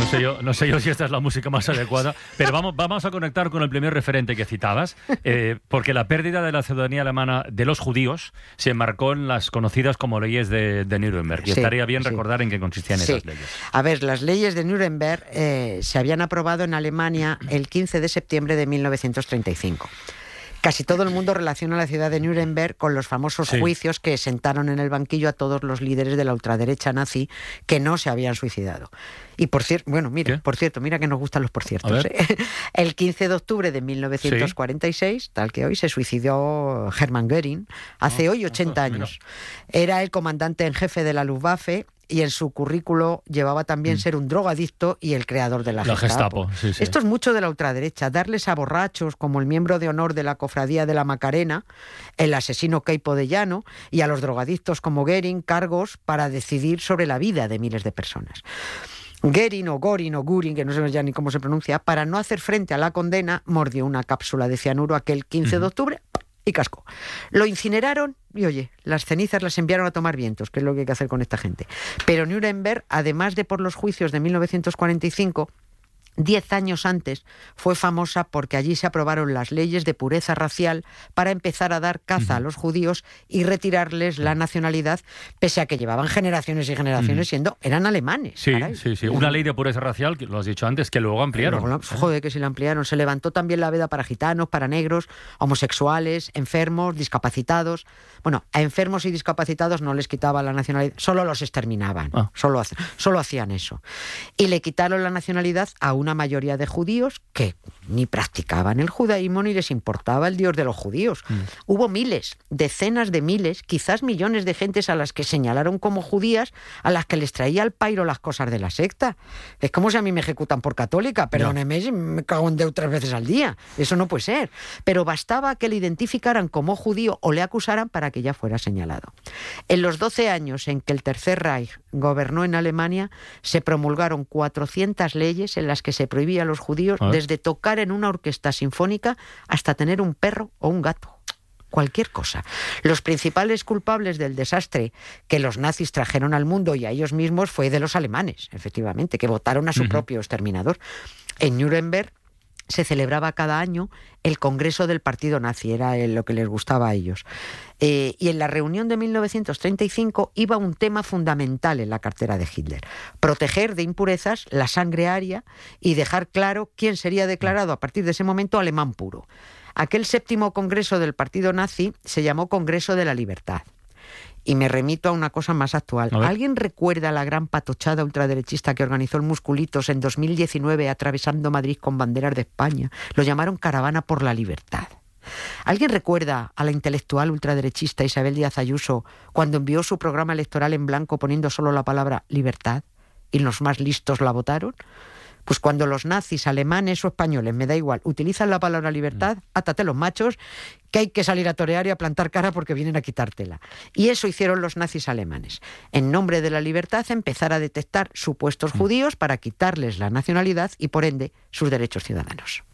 No sé yo si esta es la música más adecuada, pero vamos a conectar con el primer referente que citabas, porque la pérdida de la ciudadanía alemana de los judíos se enmarcó en las conocidas como leyes de Nuremberg. Y estaría bien recordar en qué consistían esas leyes. A ver, las leyes de Nuremberg se habían aprobado en Alemania el 15 de septiembre de 1935. Casi todo el mundo relaciona la ciudad de Nuremberg con los famosos juicios que sentaron en el banquillo a todos los líderes de la ultraderecha nazi que no se habían suicidado. Y por cierto, mira que nos gustan los por ciertos. El 15 de octubre de 1946, tal que hoy, se suicidó Hermann Göring, hace hoy 80 años. Era el comandante en jefe de la Luftwaffe y en su currículo llevaba también ser un drogadicto y el creador de la Gestapo. Esto es mucho de la ultraderecha, darles a borrachos como el miembro de honor de la cofradía de la Macarena, el asesino Queipo de Llano, y a los drogadictos como Göring cargos para decidir sobre la vida de miles de personas. Göring o Göring, que no sé ya ni cómo se pronuncia, para no hacer frente a la condena, mordió una cápsula de cianuro aquel 15 de octubre y cascó. Lo incineraron y, oye, las cenizas las enviaron a tomar vientos, que es lo que hay que hacer con esta gente. Pero Nuremberg, además de por los juicios de 1945, 10 años antes fue famosa porque allí se aprobaron las leyes de pureza racial para empezar a dar caza a los judíos y retirarles la nacionalidad, pese a que llevaban generaciones y generaciones eran alemanes. Sí. Una ley de pureza racial, que lo has dicho antes, que luego ampliaron. Joder, que sí la ampliaron. Se levantó también la veda para gitanos, para negros, homosexuales, enfermos, discapacitados. Bueno, a enfermos y discapacitados no les quitaban la nacionalidad, solo los exterminaban. Solo hacían eso. Y le quitaron la nacionalidad a una mayoría de judíos que ni practicaban el judaísmo ni les importaba el Dios de los judíos. Hubo miles, decenas de miles, quizás millones de gentes a las que señalaron como judías, a las que les traía al pairo las cosas de la secta. Es como si a mí me ejecutan por católica, perdóneme, me cago en Dios 3 veces al día. Eso no puede ser. Pero bastaba que le identificaran como judío o le acusaran para que ya fuera señalado. En los 12 años en que el Tercer Reich gobernó en Alemania, se promulgaron 400 leyes en las que se prohibía a los judíos desde tocar en una orquesta sinfónica hasta tener un perro o un gato. Cualquier cosa. Los principales culpables del desastre que los nazis trajeron al mundo y a ellos mismos fue de los alemanes, efectivamente, que votaron a su propio exterminador. En Nuremberg se celebraba cada año el Congreso del Partido Nazi, era lo que les gustaba a ellos. Y en la reunión de 1935 iba un tema fundamental en la cartera de Hitler: proteger de impurezas la sangre aria y dejar claro quién sería declarado a partir de ese momento alemán puro. Aquel 7º Congreso del Partido Nazi se llamó Congreso de la Libertad. Y me remito a una cosa más actual. ¿Alguien recuerda la gran patochada ultraderechista que organizó el Musculitos en 2019 atravesando Madrid con banderas de España? Lo llamaron Caravana por la Libertad. ¿Alguien recuerda a la intelectual ultraderechista Isabel Díaz Ayuso cuando envió su programa electoral en blanco poniendo solo la palabra libertad y los más listos la votaron? Pues cuando los nazis, alemanes o españoles, me da igual, utilizan la palabra libertad, átate los machos, que hay que salir a torear y a plantar cara porque vienen a quitártela. Y eso hicieron los nazis alemanes. En nombre de la libertad, empezar a detectar supuestos judíos para quitarles la nacionalidad y, por ende, sus derechos ciudadanos.